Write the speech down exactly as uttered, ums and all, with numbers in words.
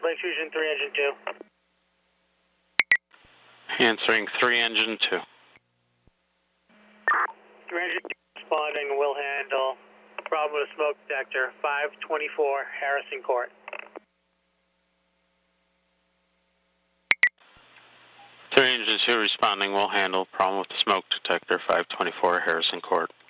Lake Fusion three, engine two. Answering three, engine two. three engine two responding, will handle problem with smoke detector, five twenty-four Harrison Court. three, engine two responding, will handle problem with the smoke detector, five twenty-four Harrison Court.